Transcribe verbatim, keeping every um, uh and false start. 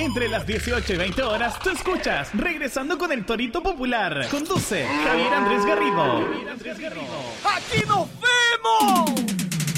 Entre las dieciocho y veinte horas, tú escuchas Regresando con el Torito Popular. Conduce Javier Andrés Garrido. ¡Aquí nos vemos!